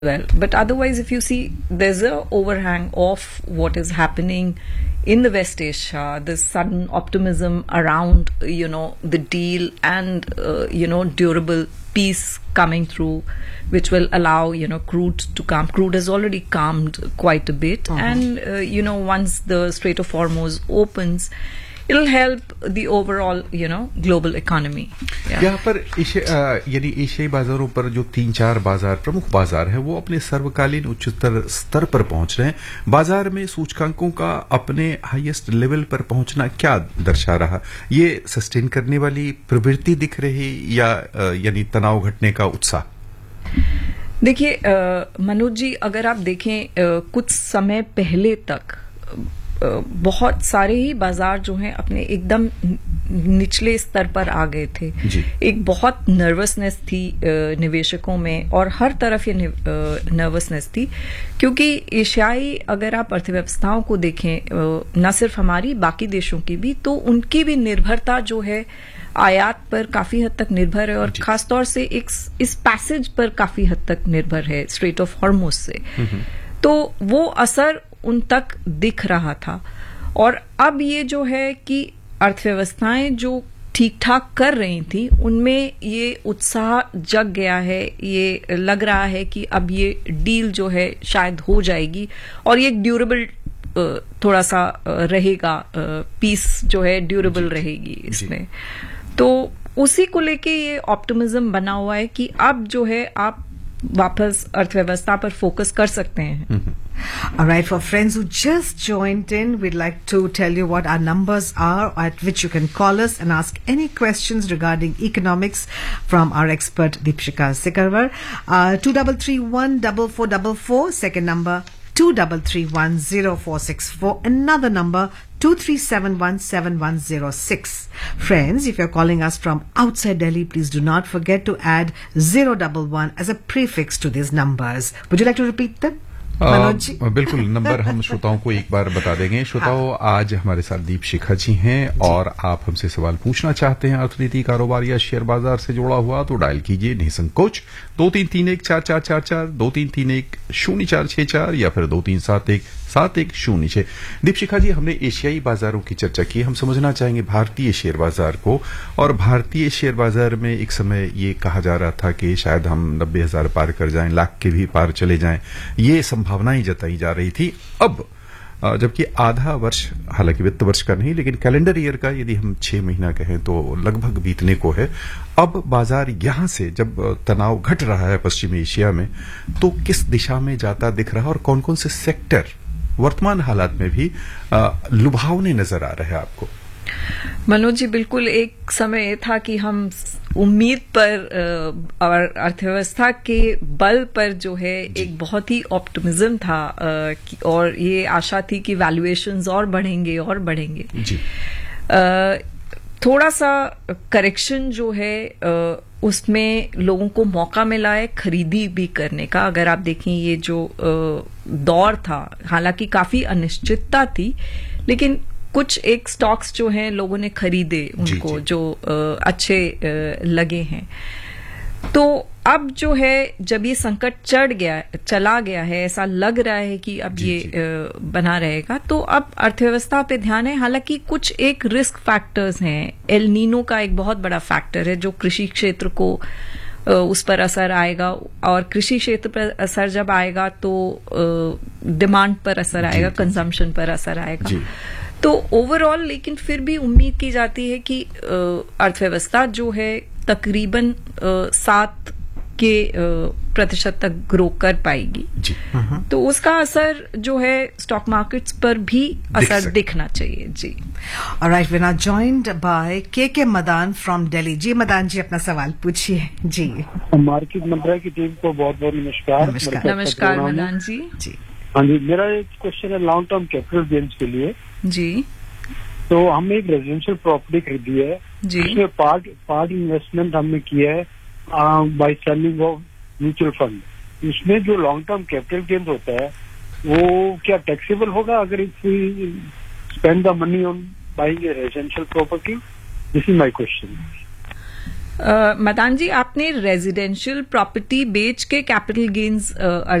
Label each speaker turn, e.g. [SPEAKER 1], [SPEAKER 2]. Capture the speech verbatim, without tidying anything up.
[SPEAKER 1] well. But otherwise, if you see, there's a overhang of what is happening in the West Asia, this sudden optimism around, you know, the deal and, uh, you know, durable peace coming through, which will allow, you know, crude to calm. Crude has already calmed quite a bit. Uh-huh. And, uh, you know, once the Strait of Hormuz opens, it'll help the overall, you know, global economy.
[SPEAKER 2] Yeah. यहाँ पर यानी एशियाई बाजारों पर जो तीन चार बाजार प्रमुख बाजार हैं वो अपने सर्वकालीन उच्चतर स्तर पर पहुंच रहे हैं. बाजार में सूचकांकों का अपने हाईएस्ट लेवल पर पहुंचना क्या दर्शा रहा? ये सस्टेन करने वाली प्रवृत्ति दिख रही या यानी तनाव घटने का उत्साह?
[SPEAKER 1] देखिए मनोज जी, अगर आप देखें कुछ समय पहले तक बहुत सारे ही बाजार जो हैं अपने एकदम निचले स्तर पर आ गए थे. एक बहुत नर्वसनेस थी निवेशकों में और हर तरफ ये नर्वसनेस थी, क्योंकि एशियाई अगर आप अर्थव्यवस्थाओं को देखें, न सिर्फ हमारी, बाकी देशों की भी, तो उनकी भी निर्भरता जो है आयात पर काफी हद तक निर्भर है और खासतौर से एक इस पैसेज पर काफी हद तक निर्भर है, स्ट्रेट ऑफ हॉर्मुज से. तो वो असर उन तक दिख रहा था. और अब ये जो है कि अर्थव्यवस्थाएं जो ठीक ठाक कर रही थी, उनमें ये उत्साह जग गया है. ये लग रहा है कि अब ये डील जो है शायद हो जाएगी और ये ड्यूरेबल थोड़ा सा रहेगा, पीस जो है ड्यूरेबल रहेगी इसमें. तो उसी को लेके ये ऑप्टिमिज्म बना हुआ है कि अब जो है आप वापस अर्थव्यवस्था पर फोकस कर सकते हैं.
[SPEAKER 3] All right, for friends who just joined in, we'd like to tell you what our numbers are at which you can call us and ask any questions regarding economics from our expert Deepshika Sikarwar. Uh, two three three one four four four four, second number two three three one zero four six four, another number two three seven one seven one zero six. Friends, if you're calling us from outside Delhi, please do not forget to add zero one one as a prefix to these numbers. Would you like to repeat them?
[SPEAKER 2] बिल्कुल, number हम श्रोताओं को एक बार बता देंगे. श्रोताओं, आज हमारे साथ दीपशिखा जी हैं और आप हमसे सवाल पूछना चाहते हैं अर्थनीति, कारोबार या शेयर बाजार से जुड़ा हुआ, तो डायल कीजिए निसंकोच दो तीन तीन एक चार चार चार चार, दो तीन तीन एक शून्य चार छह चार या फिर दो तीन सात एक सात एक शून्य छह. दीपशिखा जी, हमने एशियाई बाजारों की चर्चा की. हम समझना चाहेंगे भारतीय शेयर बाजार को. और भारतीय शेयर बाजार में एक समय ये कहा जा रहा था कि शायद हम नब्बे हजार पार कर जाएं, लाख के भी पार चले जाएं, ये संभावनाएं जताई जा रही थी. अब जबकि आधा वर्ष, हालांकि वित्त वर्ष का नहीं लेकिन कैलेंडर ईयर का यदि हम छह महीना कहें तो लगभग बीतने को है. अब बाजार यहां से जब तनाव घट रहा है पश्चिमी एशिया में, तो किस दिशा में जाता दिख रहा है और कौन कौन से सेक्टर वर्तमान हालात में भी लुभावने नजर आ रहे हैं आपको?
[SPEAKER 1] मनोज जी, बिल्कुल एक समय था कि हम उम्मीद पर और अर्थव्यवस्था के बल पर जो है एक बहुत ही ऑप्टिमिज्म था और ये आशा थी कि वैल्यूएशंस और बढ़ेंगे और बढ़ेंगे. जी. थोड़ा सा करेक्शन जो है उसमें लोगों को मौका मिला है खरीदी भी करने का. अगर आप देखें ये जो दौर था, हालांकि काफी अनिश्चितता थी, लेकिन कुछ एक स्टॉक्स जो हैं लोगों ने खरीदे, उनको जी, जी. जो आ, अच्छे आ, लगे हैं. तो अब जो है जब ये संकट चढ़ गया चला गया है, ऐसा लग रहा है कि अब जी, ये जी. बना रहेगा, तो अब अर्थव्यवस्था पे ध्यान है. हालांकि कुछ एक रिस्क फैक्टर्स हैं. एल नीनो का एक बहुत बड़ा फैक्टर है जो कृषि क्षेत्र को उस पर असर आएगा, और कृषि क्षेत्र पर असर जब आएगा तो डिमांड पर असर आएगा, कंजम्पशन पर असर आएगा. तो ओवरऑल लेकिन फिर भी उम्मीद की जाती है कि अर्थव्यवस्था जो है तकरीबन सात के प्रतिशत तक ग्रो कर पाएगी. जी. तो उसका असर जो है स्टॉक मार्केट्स पर भी असर दिखना चाहिए. जी.
[SPEAKER 3] Alright, we are joined by के के मदान फ्रॉम दिल्ली. जी मदान जी, अपना सवाल पूछिए. जी.
[SPEAKER 4] मार्केट मंत्रा की टीम को बहुत बहुत नमस्कार.
[SPEAKER 1] नमस्कार नमस्कार मदान जी.
[SPEAKER 3] जी.
[SPEAKER 4] हाँ जी, मेरा एक क्वेश्चन है लॉन्ग टर्म कैपिटल गेन्स के लिए.
[SPEAKER 1] जी.
[SPEAKER 4] तो हमने एक रेजिडेंशियल प्रॉपर्टी खरीदी है जी. उसमें पार्ट पार्ट इन्वेस्टमेंट हमने किया है by selling of mutual fund. इसमें जो लॉन्ग टर्म कैपिटल गेन्स होता है वो क्या टैक्सेबल होगा अगर if we spend the money on buying A residential property? This is my question.
[SPEAKER 1] Madan जी, आपने रेजिडेंशियल प्रॉपर्टी बेच के कैपिटल गेन्स